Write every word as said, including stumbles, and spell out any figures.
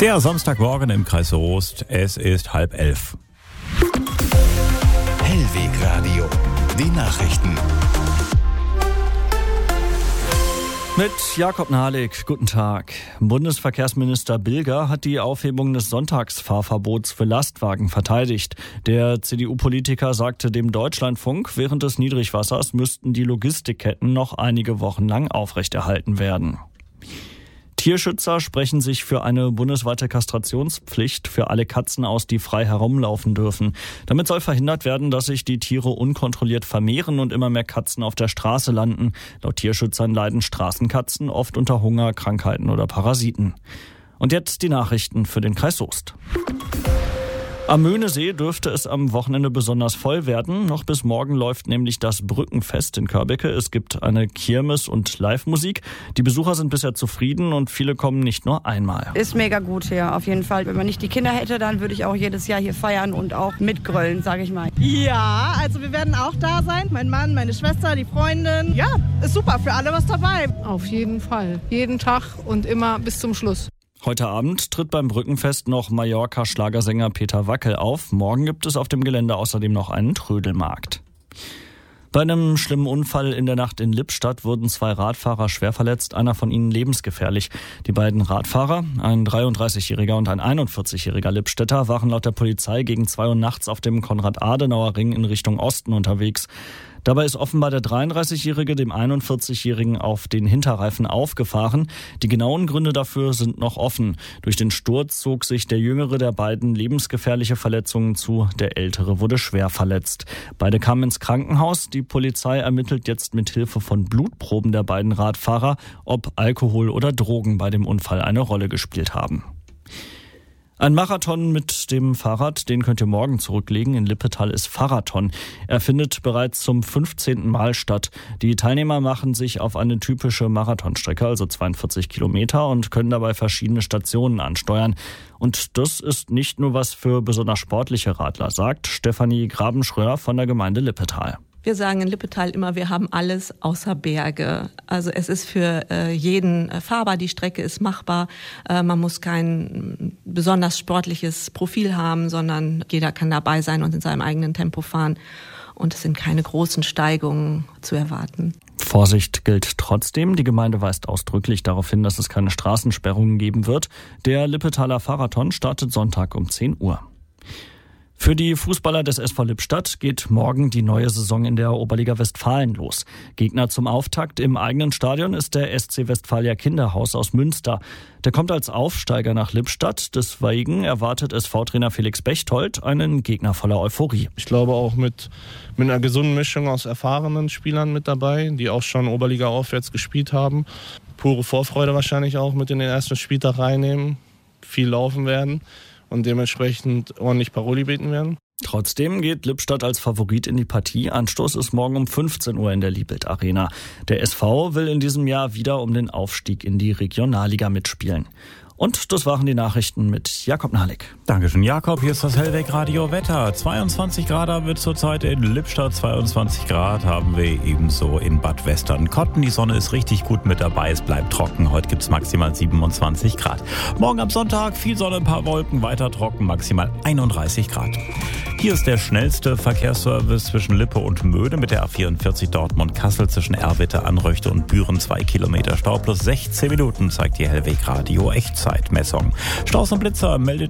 Der Samstagmorgen im Kreis Soest. Es ist halb elf. Hellwegradio. Die Nachrichten. Mit Jakob Nahlik, guten Tag. Bundesverkehrsminister Bilger hat die Aufhebung des Sonntagsfahrverbots für Lastwagen verteidigt. Der C D U-Politiker sagte dem Deutschlandfunk, während des Niedrigwassers müssten die Logistikketten noch einige Wochen lang aufrechterhalten werden. Tierschützer sprechen sich für eine bundesweite Kastrationspflicht für alle Katzen aus, die frei herumlaufen dürfen. Damit soll verhindert werden, dass sich die Tiere unkontrolliert vermehren und immer mehr Katzen auf der Straße landen. Laut Tierschützern leiden Straßenkatzen oft unter Hunger, Krankheiten oder Parasiten. Und jetzt die Nachrichten für den Kreis Soest. Am Möhnesee dürfte es am Wochenende besonders voll werden. Noch bis morgen läuft nämlich das Brückenfest in Körbecke. Es gibt eine Kirmes und Live-Musik. Die Besucher sind bisher zufrieden und viele kommen nicht nur einmal. Ist mega gut hier, auf jeden Fall. Wenn man nicht die Kinder hätte, dann würde ich auch jedes Jahr hier feiern und auch mitgrölen, sage ich mal. Ja, also wir werden auch da sein. Mein Mann, meine Schwester, die Freundin. Ja, ist super, für alle was dabei. Auf jeden Fall. Jeden Tag und immer bis zum Schluss. Heute Abend tritt beim Brückenfest noch Mallorca-Schlagersänger Peter Wackel auf. Morgen gibt es auf dem Gelände außerdem noch einen Trödelmarkt. Bei einem schlimmen Unfall in der Nacht in Lippstadt wurden zwei Radfahrer schwer verletzt, einer von ihnen lebensgefährlich. Die beiden Radfahrer, ein dreiunddreißigjähriger und ein einundvierzigjähriger Lippstädter, waren laut der Polizei gegen zwei Uhr nachts auf dem Konrad-Adenauer-Ring in Richtung Osten unterwegs. Dabei ist offenbar der dreiunddreißigjährige dem einundvierzigjährigen auf den Hinterreifen aufgefahren. Die genauen Gründe dafür sind noch offen. Durch den Sturz zog sich der jüngere der beiden lebensgefährliche Verletzungen zu. Der ältere wurde schwer verletzt. Beide kamen ins Krankenhaus. Die Polizei ermittelt jetzt mit Hilfe von Blutproben der beiden Radfahrer, ob Alkohol oder Drogen bei dem Unfall eine Rolle gespielt haben. Ein Marathon mit dem Fahrrad, den könnt ihr morgen zurücklegen. In Lippetal ist Fahrradton. Er findet bereits zum fünfzehnten Mal statt. Die Teilnehmer machen sich auf eine typische Marathonstrecke, also zweiundvierzig Kilometer, und können dabei verschiedene Stationen ansteuern. Und das ist nicht nur was für besonders sportliche Radler, sagt Stefanie Grabenschröer von der Gemeinde Lippetal. Wir sagen in Lippetal immer, wir haben alles außer Berge. Also es ist für äh, jeden äh, fahrbar, die Strecke ist machbar. Äh, man muss kein besonders sportliches Profil haben, sondern jeder kann dabei sein und in seinem eigenen Tempo fahren. Und es sind keine großen Steigungen zu erwarten. Vorsicht gilt trotzdem. Die Gemeinde weist ausdrücklich darauf hin, dass es keine Straßensperrungen geben wird. Der Lippetaler Fahrradton startet Sonntag um zehn Uhr. Für die Fußballer des S V Lippstadt geht morgen die neue Saison in der Oberliga Westfalen los. Gegner zum Auftakt im eigenen Stadion ist der S C Westfalia Kinderhaus aus Münster. Der kommt als Aufsteiger nach Lippstadt. Deswegen erwartet S V-Trainer Felix Bechtold einen Gegner voller Euphorie. Ich glaube auch mit, mit einer gesunden Mischung aus erfahrenen Spielern mit dabei, die auch schon Oberliga aufwärts gespielt haben. Pure Vorfreude wahrscheinlich auch mit in den ersten Spieltag reinnehmen, viel laufen werden und dementsprechend ordentlich Paroli beten werden. Trotzdem geht Lippstadt als Favorit in die Partie. Anstoß ist morgen um fünfzehn Uhr in der Liebelt Arena. Der S V will in diesem Jahr wieder um den Aufstieg in die Regionalliga mitspielen. Und das waren die Nachrichten mit Jakob Nahlik. Dankeschön, Jakob. Hier ist das Hellwegradio Wetter. zweiundzwanzig Grad haben wir zurzeit in Lippstadt, zweiundzwanzig Grad haben wir ebenso in Bad Westernkotten. Die Sonne ist richtig gut mit dabei, es bleibt trocken. Heute gibt es maximal siebenundzwanzig Grad. Morgen am Sonntag viel Sonne, ein paar Wolken, weiter trocken, maximal einunddreißig Grad. Hier ist der schnellste Verkehrsservice zwischen Lippe und Möhne mit der A vierundvierzig Dortmund-Kassel zwischen Erwitte, Anröchte und Büren. Zwei Kilometer Stau plus sechzehn Minuten zeigt die Hellwegradio Echtzeitmessung. Staus und Blitzer meldet